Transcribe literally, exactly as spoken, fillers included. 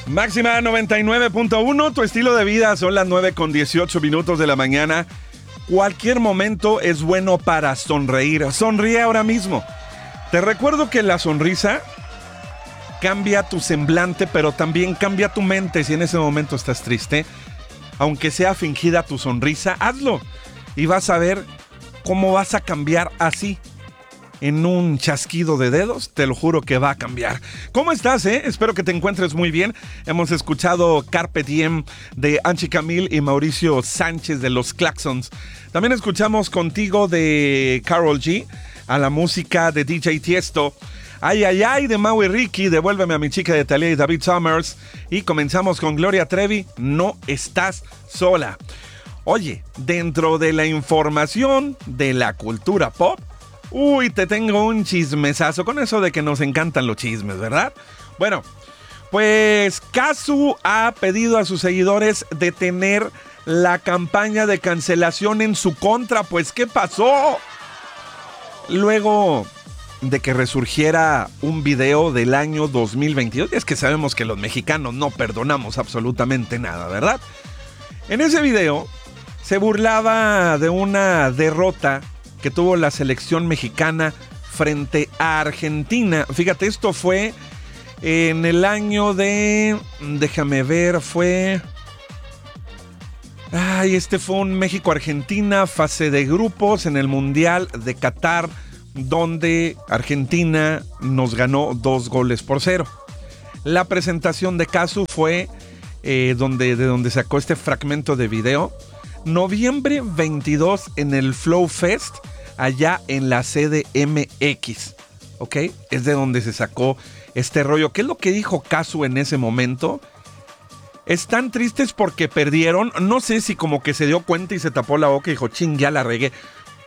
Máxima noventa y nueve punto uno, tu estilo de vida. Son las nueve con dieciocho minutos de la mañana. Cualquier momento es bueno para sonreír. Sonríe ahora mismo. Te recuerdo que la sonrisa cambia tu semblante, pero también cambia tu mente. Si en ese momento estás triste, aunque sea fingida tu sonrisa, hazlo. Y vas a ver cómo vas a cambiar así. En un chasquido de dedos, te lo juro que va a cambiar. ¿Cómo estás, eh? Espero que te encuentres muy bien. Hemos escuchado Carpe Diem de Anchi Camille y Mauricio Sánchez de Los Claxons. También escuchamos Contigo de Karol G, a la música de D J Tiesto. Ay, ay, ay de Mau y Ricky, Devuélveme a mi chica de Thalía y David Summers. Y comenzamos con Gloria Trevi, No estás sola. Oye, dentro de la información de la cultura pop, uy, te tengo un chismesazo con eso de que nos encantan los chismes, ¿verdad? Bueno, pues Cazzu ha pedido a sus seguidores detener la campaña de cancelación en su contra. Pues, ¿qué pasó? Luego de que resurgiera un video del año dos mil veintidós, y es que sabemos que los mexicanos no perdonamos absolutamente nada, ¿verdad? En ese video se burlaba de una derrota que tuvo la selección mexicana frente a Argentina. Fíjate, esto fue en el año de... Déjame ver, fue... Ay, este fue un México-Argentina, fase de grupos en el Mundial de Qatar, donde Argentina nos ganó dos goles por cero. La presentación de Cazzu fue eh, donde, de donde sacó este fragmento de video. Noviembre veintidós en el Flow Fest, allá en la C D M X, ¿ok? Es de donde se sacó este rollo. ¿Qué es lo que dijo Cazzu en ese momento? Están tristes porque perdieron. No sé si como que se dio cuenta y se tapó la boca y dijo, ching, ya la regué.